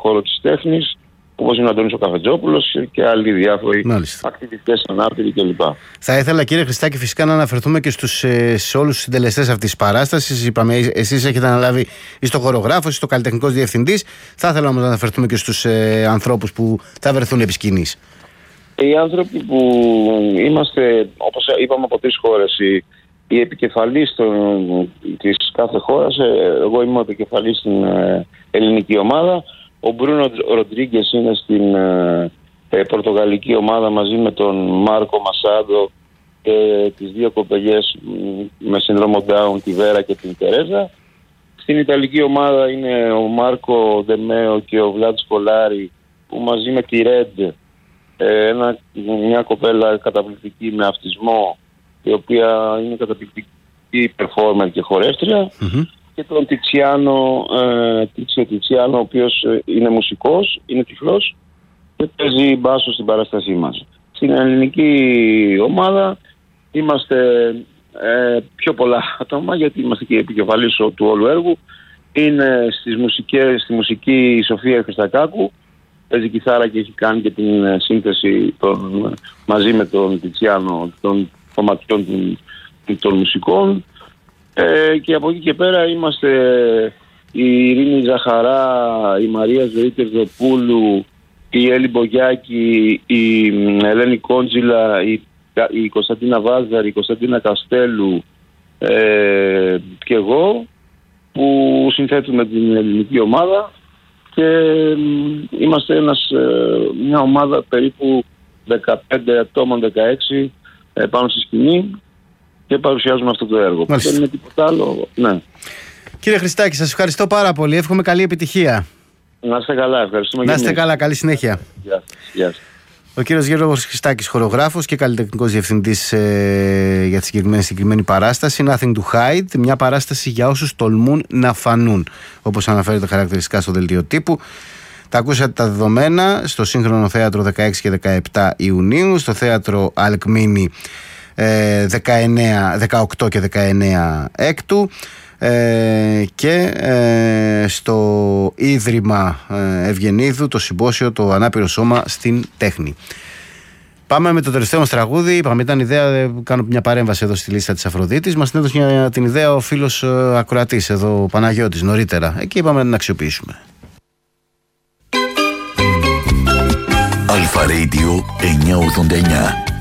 χώρο της τέχνης, όπως είναι ο Αντώνης ο Καφετζόπουλος και άλλοι διάφοροι ακτιβιστές, ανάπηροι κλπ. Θα ήθελα, κύριε Χριστάκη, φυσικά να αναφερθούμε και σε όλους τους συντελεστές αυτής της παράστασης. Είπαμε, εσείς έχετε αναλάβει, είστε ο χορογράφος, είστε ο καλλιτεχνικός διευθυντής. Θα ήθελα όμως να αναφερθούμε και στους ανθρώπους που θα βρεθούν επί σκηνής. Οι άνθρωποι που είμαστε, όπως είπαμε, από 3 χώρες, οι επικεφαλής της κάθε χώρας, εγώ είμαι ο επικεφαλής στην ελληνική ομάδα. Ο Μπρούνο Ροντρίγκες είναι στην πορτογαλική ομάδα μαζί με τον Μάρκο Μασάντο και τις 2 κοπελιές με σύνδρομο Down, τη Βέρα και την Τερέζα. Στην ιταλική ομάδα είναι ο Μάρκο Δεμέο και ο Βλάντ Σκολάρη, που μαζί με τη Ρεντ, μια κοπέλα καταπληκτική με αυτισμό, η οποία είναι καταπληκτική performer και χορεύτρια, και τον Τιτσιάνο, ο οποίος είναι μουσικός, είναι τυφλός και παίζει μπάσο στην παράστασή μας. Στην ελληνική ομάδα είμαστε πιο πολλά άτομα, γιατί είμαστε και επικεφαλής του όλου έργου. Είναι στη μουσική η Σοφία Χριστακάκου, παίζει κιθάρα και έχει κάνει και την σύνθεση μαζί με τον Τιτσιάνο των κομματιών των μουσικών. Και από εκεί και πέρα είμαστε η Ειρήνη Ζαχαρά, η Μαρία Ζωή Τερζοπούλου, η Έλλη Μπογιάκη, η Ελένη Κόντζιλα, η Κωνσταντίνα Βάζαρη, η Κωνσταντίνα Καστέλου και εγώ, που συνθέτουμε την ελληνική ομάδα, και είμαστε μια ομάδα περίπου 15 ατόμων, 16 πάνω στη σκηνή, και παρουσιάζουμε αυτό το έργο. Μάλιστα. Δεν είναι τίποτα άλλο. Ναι. Κύριε Χριστάκη, σας ευχαριστώ πάρα πολύ. Εύχομαι καλή επιτυχία. Να είστε καλά, ευχαριστούμε. Να είστε καλά, καλή συνέχεια. Γεια σας. Ο κύριος Γιώργος Χριστάκης, χορογράφος και καλλιτεχνικός διευθυντής για τη συγκεκριμένη παράσταση, Nothing to Hide, μια παράσταση για όσους τολμούν να φανούν, όπως αναφέρεται χαρακτηριστικά στο δελτίο τύπου. Τα ακούσατε τα δεδομένα στο Σύγχρονο Θέατρο 16 και 17 Ιουνίου, στο Θέατρο Αλκμίνη 18 και 19 Έκτου, και στο Ίδρυμα Ευγενίδου το συμπόσιο «Το Ανάπηρο Σώμα στην Τέχνη». Πάμε με το τελευταίο μας τραγούδι. Είπαμε, ήταν ιδέα, κάνω μια παρέμβαση εδώ στη λίστα της Αφροδίτης. Μας έδωσε την ιδέα ο φίλος ακροατής εδώ, ο Παναγιώτης, νωρίτερα. Εκεί είπαμε να την αξιοποιήσουμε. Αλφα Radio 989.